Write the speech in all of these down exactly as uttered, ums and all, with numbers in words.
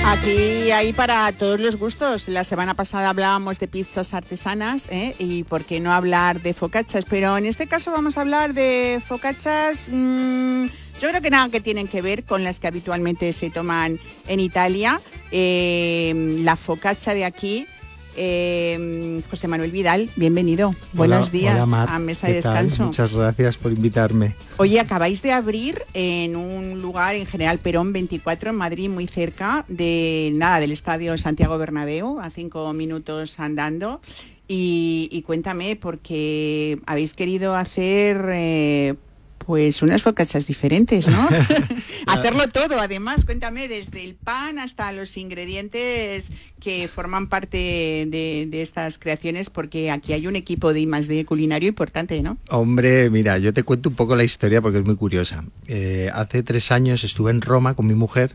Aquí hay para todos los gustos. La semana pasada hablábamos de pizzas artesanas, ¿eh? Y por qué no hablar de focaccias, pero en este caso vamos a hablar de focaccias, mmm, yo creo que nada que tienen que ver con las que habitualmente se toman en Italia. Eh, la focaccia de aquí, eh, José Manuel Vidal, bienvenido. Hola, buenos días hola, Mar. A Mesa de Descanso. Tal? Muchas gracias por invitarme. Oye, acabáis de abrir en un lugar en General Perón veinticuatro en Madrid, muy cerca de nada del Estadio Santiago Bernabéu, a cinco minutos andando. Y, y cuéntame, porque habéis querido hacer eh, pues unas focaccias diferentes, ¿no? Hacerlo todo, además, cuéntame, desde el pan hasta los ingredientes que forman parte de, de estas creaciones, porque aquí hay un equipo de I más D culinario importante, ¿no? Hombre, mira, yo te cuento un poco la historia porque es muy curiosa. Eh, hace tres años estuve en Roma con mi mujer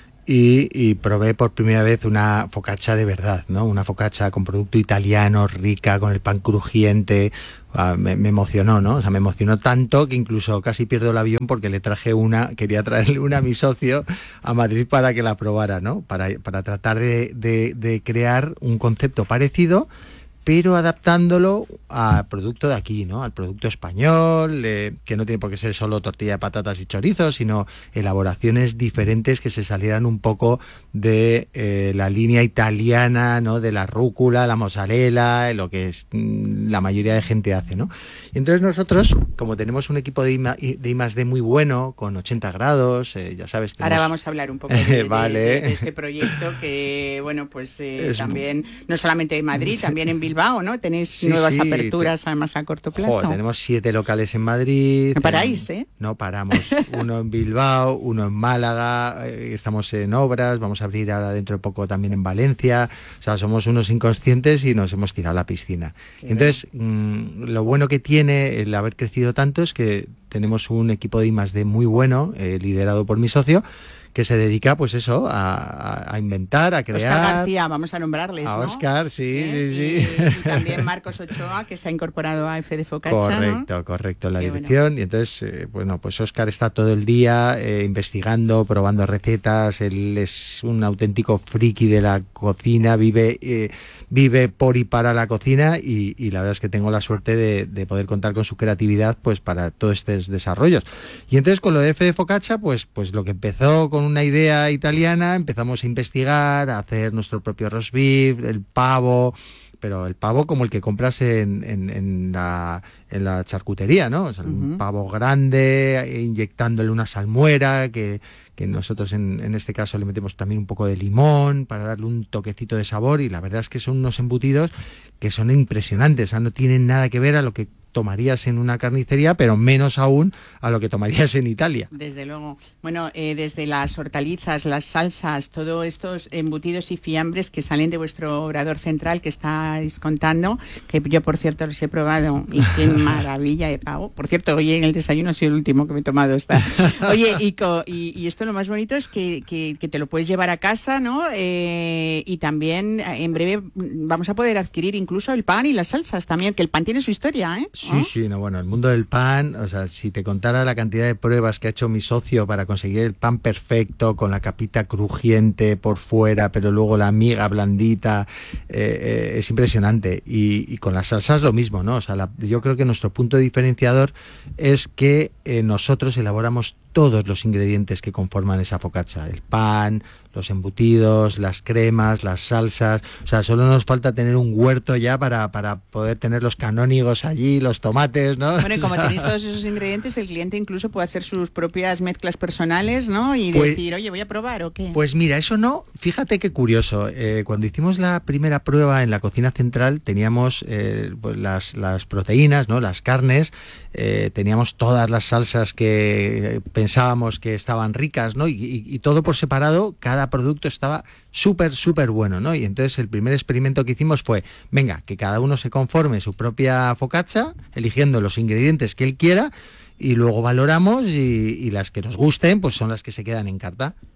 y, y probé por primera vez una focaccia de verdad, ¿no? Una focaccia con producto italiano, rica, con el pan crujiente. Uh, me, me emocionó, ¿no? O sea, me emocionó tanto que incluso casi pierdo el avión porque le traje una, quería traerle una a mi socio a Madrid para que la probara, ¿no? Para, para tratar de, de, de crear un concepto parecido, pero adaptándolo al producto de aquí, ¿no? Al producto español, eh, que no tiene por qué ser solo tortilla de patatas y chorizos, sino elaboraciones diferentes que se salieran un poco de eh, la línea italiana, ¿no? De la rúcula, la mozzarella, lo que es, mm, la mayoría de gente hace, ¿no? Y entonces nosotros, como tenemos un equipo de I más D muy bueno, con ochenta grados, eh, ya sabes... Tenemos... Ahora vamos a hablar un poco de, vale. de, de este proyecto que, bueno, pues eh, es... también, no solamente en Madrid, también en Bilbao, ¿no? Tenéis sí, nuevas sí, aperturas, te... además, a corto plazo. Joder, tenemos siete locales en Madrid. No paráis, ¿eh? No paramos. Uno en Bilbao, uno en Málaga, eh, estamos en obras, vamos a abrir ahora dentro de poco también en Valencia. O sea, somos unos inconscientes y nos hemos tirado a la piscina. Qué Entonces, mmm, lo bueno que tiene el haber crecido tanto es que tenemos un equipo de I más D muy bueno, eh, liderado por mi socio, que se dedica, pues eso, a, a inventar, a crear. Óscar García, vamos a nombrarles, a ¿no? Óscar, sí, ¿Eh? sí, y, sí. Y también Marcos Ochoa, que se ha incorporado a F de Focaccia, Correcto, ¿no? correcto, la Qué dirección. Bueno. Y entonces, eh, bueno, pues Óscar está todo el día eh, investigando, probando recetas. Él es un auténtico friki de la cocina, vive... Eh, vive por y para la cocina y, y la verdad es que tengo la suerte de, de poder contar con su creatividad pues para todos estos desarrollos. Y entonces con lo de F de Focaccia, pues, pues lo que empezó con una idea italiana, empezamos a investigar, a hacer nuestro propio roast beef, el pavo, pero el pavo como el que compras en, en, en, la, en la charcutería, ¿no? O sea, uh-huh. Un pavo grande, inyectándole una salmuera, que, que nosotros en, en este caso le metemos también un poco de limón para darle un toquecito de sabor, y la verdad es que son unos embutidos que son impresionantes, o sea, no tienen nada que ver a lo que tomarías en una carnicería, pero menos aún a lo que tomarías en Italia. Desde luego. Bueno, eh, desde las hortalizas, las salsas, todos estos embutidos y fiambres que salen de vuestro obrador central que estáis contando, que yo, por cierto, los he probado y qué maravilla de pavo. Por cierto, hoy en el desayuno ha sido el último que me he tomado esta. Oye, y, co, y, y esto lo más bonito es que, que, que te lo puedes llevar a casa, ¿no? Eh, y también en breve vamos a poder adquirir incluso el pan y las salsas también, que el pan tiene su historia, ¿eh? Sí, sí, no, bueno, el mundo del pan, o sea, si te contara la cantidad de pruebas que ha hecho mi socio para conseguir el pan perfecto, con la capita crujiente por fuera, pero luego la miga blandita, eh, eh, es impresionante. Y, y con las salsas lo mismo, ¿no? O sea, la, yo creo que nuestro punto diferenciador es que eh, nosotros elaboramos todos los ingredientes que conforman esa focaccia, el pan, los embutidos, las cremas, las salsas, o sea, solo nos falta tener un huerto ya para, para poder tener los canónigos allí, los tomates, ¿no? Bueno, y como tenéis todos esos ingredientes, el cliente incluso puede hacer sus propias mezclas personales, ¿no? Y pues, decir, oye, ¿voy a probar o qué? Pues mira, eso no, fíjate qué curioso, eh, cuando hicimos la primera prueba en la cocina central, teníamos eh, pues las, las proteínas, ¿no? Las carnes, eh, teníamos todas las salsas que pensábamos que estaban ricas, ¿no? Y, y, y todo por separado, cada producto estaba súper, súper bueno, ¿no? Y entonces el primer experimento que hicimos fue, venga, que cada uno se conforme su propia focaccia, eligiendo los ingredientes que él quiera, y luego valoramos y, y las que nos gusten, pues son las que se quedan en carta.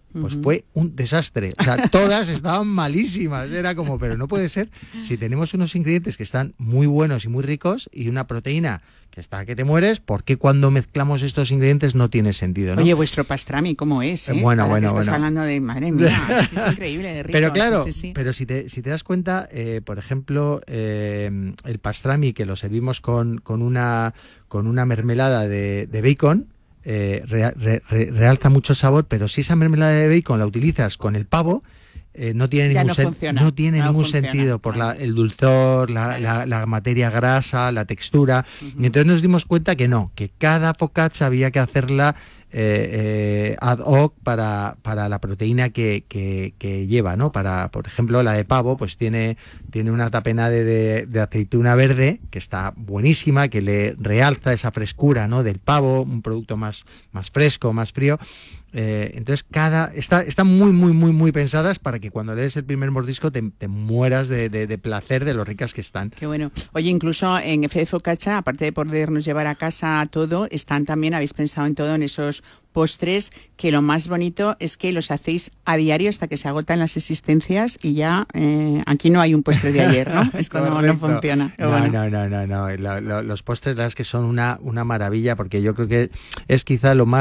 Pues Uh-huh. fue un desastre. O sea, todas estaban malísimas. Era como, pero no puede ser. Si tenemos unos ingredientes que están muy buenos y muy ricos y una proteína que está que te mueres, ¿por qué cuando mezclamos estos ingredientes no tiene sentido, ¿no? Oye, vuestro pastrami, ¿cómo es? Eh? Bueno, Ahora bueno, que estás bueno. hablando de, madre mía, es, que es increíble de rico. Pero claro, sí, sí, sí. pero si te, si te das cuenta, eh, por ejemplo, eh, el pastrami que lo servimos con, con, una, con una mermelada de, de bacon, eh, re, re, re, realza mucho sabor, pero si esa mermelada de bacon la utilizas con el pavo, Eh, no tiene ya ningún, no sen- funciona, no tiene no ningún funciona, sentido por claro. la, el dulzor, la, Claro. la, la materia grasa, la textura. Uh-huh. Y entonces nos dimos cuenta que no, que cada focaccia había que hacerla eh, eh, ad hoc para, para la proteína que, que, que lleva, ¿no? Para, por ejemplo, la de pavo, pues tiene, tiene una tapenade de, de aceituna verde que está buenísima, que le realza esa frescura, ¿no? Del pavo, un producto más, más fresco, más frío. Eh, entonces cada está, están muy muy muy muy pensadas para que cuando le des el primer mordisco te, te mueras de, de, de placer de lo ricas que están. Qué bueno. Oye, incluso en F de Focaccia, aparte de podernos llevar a casa todo, están también, habéis pensado en todo, en esos postres, que lo más bonito es que los hacéis a diario hasta que se agotan las existencias y ya eh, aquí no hay un postre de ayer, ¿no? Esto no, no funciona. No, bueno. no, no, no, no. Lo, lo, los postres, la verdad es que son una, una maravilla porque yo creo que es quizá lo más